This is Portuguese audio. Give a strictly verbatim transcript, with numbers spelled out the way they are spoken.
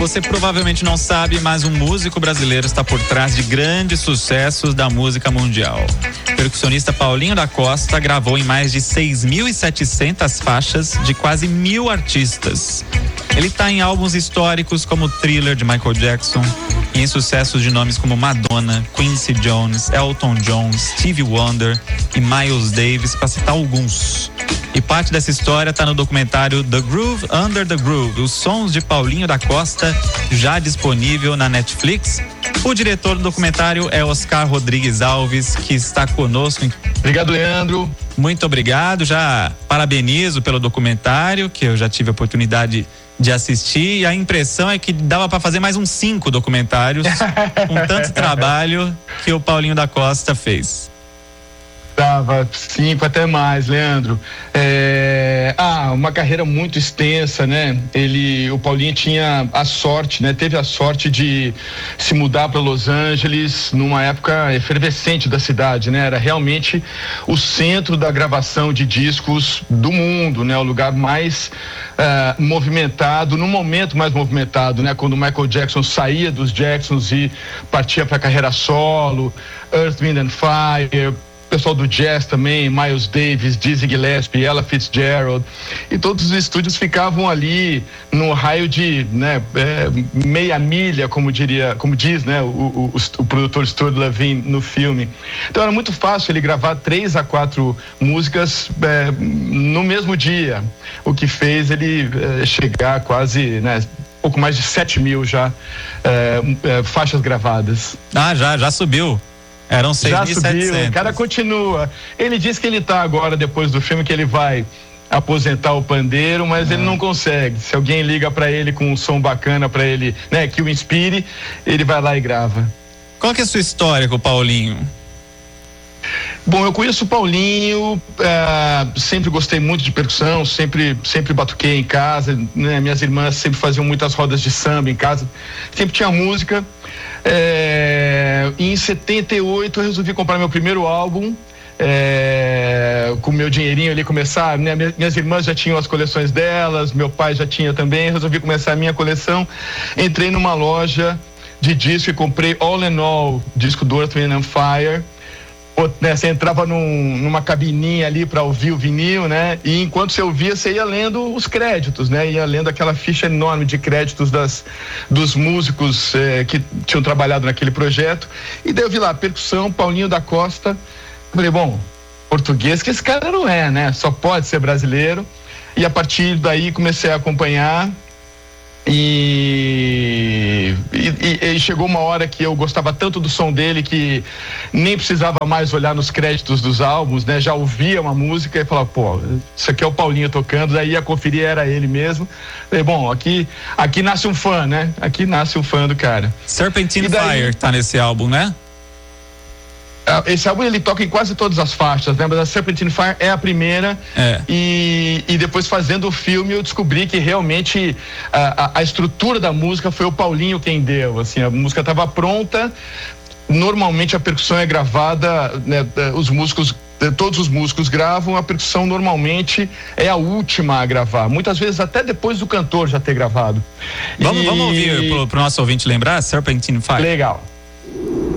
Você provavelmente não sabe, mas um músico brasileiro está por trás de grandes sucessos da música mundial. O percussionista Paulinho da Costa gravou em mais de seis mil e setecentas faixas de quase mil artistas. Ele está em álbuns históricos como Thriller de Michael Jackson e em sucessos de nomes como Madonna, Quincy Jones, Elton John, Stevie Wonder e Miles Davis, para citar alguns. E parte dessa história está no documentário The Groove Under the Groove, os sons de Paulinho da Costa, já disponível na Netflix. O diretor do documentário é Oscar Rodrigues Alves, que está conosco. Obrigado, Leandro. Muito obrigado, já parabenizo pelo documentário, que eu já tive a oportunidade de assistir, e a impressão é que dava para fazer mais uns cinco documentários com tanto trabalho que o Paulinho da Costa fez. Dava cinco, até mais, Leandro. É, ah, uma carreira muito extensa, né? Ele, o Paulinho tinha a sorte, né? Teve a sorte de se mudar para Los Angeles numa época efervescente da cidade, né? Era realmente o centro da gravação de discos do mundo, né? O lugar mais uh, movimentado, no momento mais movimentado, né? Quando o Michael Jackson saía dos Jacksons e partia para a carreira solo, Earth, Wind and Fire, pessoal do jazz também, Miles Davis, Dizzy Gillespie, Ella Fitzgerald, e todos os estúdios ficavam ali no raio de, né, é, meia milha, como diria, como diz, né, o, o, o, o produtor Stuart Levine no filme. Então era muito fácil ele gravar três a quatro músicas é, no mesmo dia, o que fez ele é, chegar a quase, né, pouco mais de sete mil já é, é, faixas gravadas. Ah, já, já subiu. Eram seis mil e setecentos. Já subiu, o cara continua. Ele diz que ele tá agora, depois do filme, que ele vai aposentar o pandeiro, mas ah. ele não consegue. Se alguém liga pra ele com um som bacana pra ele, né, que o inspire, ele vai lá e grava. Qual que é a sua história com o Paulinho? Bom, eu conheço o Paulinho, uh, sempre gostei muito de percussão, sempre, sempre batuquei em casa, né? Minhas irmãs sempre faziam muitas rodas de samba em casa, sempre tinha música. É, em setenta e oito eu resolvi comprar meu primeiro álbum, é, com meu dinheirinho ali começar, né? Minhas irmãs já tinham as coleções delas, meu pai já tinha também, resolvi começar a minha coleção. Entrei numa loja de disco e comprei All in All, disco do Earth, Wind and Fire. Né, você entrava num, numa cabininha ali para ouvir o vinil, né? E enquanto você ouvia, você ia lendo os créditos, né? Ia lendo aquela ficha enorme de créditos das, dos músicos eh, que tinham trabalhado naquele projeto. E daí eu vi lá, percussão, Paulinho da Costa. Falei, bom, português que esse cara não é, né? Só pode ser brasileiro. E a partir daí comecei a acompanhar. E, e, e chegou uma hora que eu gostava tanto do som dele que nem precisava mais olhar nos créditos dos álbuns, né? Já ouvia uma música e falava, pô, isso aqui é o Paulinho tocando, daí ia conferir, era ele mesmo. E, bom, aqui, aqui nasce um fã, né? Aqui nasce um fã do cara. Serpentine daí, Fire tá nesse álbum, né? Esse álbum ele toca em quase todas as faixas, né? Mas a Serpentine Fire é a primeira. É. E, e depois fazendo o filme eu descobri que realmente a, a, a estrutura da música foi o Paulinho quem deu, assim, a música estava pronta. Normalmente a percussão é gravada, né? Os músicos, todos os músicos gravam, a percussão normalmente é a última a gravar, muitas vezes até depois do cantor já ter gravado. Vamos, e... vamos ouvir pro, pro nosso ouvinte lembrar, Serpentine Fire. Legal.